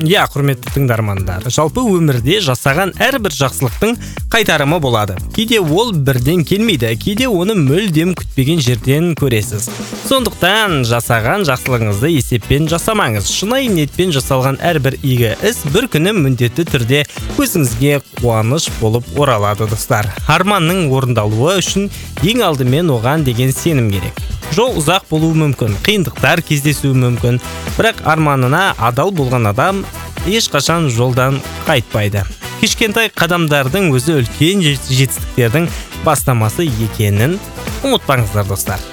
Иә, құрметті тыңдармандар, жалпы өмірде жасаған әрбір жақсылықтың қайтарымы болады. Кейде ол бірден келмейді, кейде оны мүлдем күтпеген жерден көресіз. Сондықтан жасаған жақсылығыңызды есеппен жасамаңыз. Шынайы ниетпен жасалған әрбір игі іс бір күні міндетті түрде өзіңізге қуаныш болып оралады, достар. Арманның орындалуы үшін ең алдымен оған деген сенім керек. Жол ұзақ болуы мүмкін, қиындықтар кездесуі мүмкін, бірақ арманына адал болған адам ешқашан жолдан қайтпайды. Кішкентай қадамдардың өзі үлкен жетістіктердің бастамасы екенін ұмытпаңыздар, достар.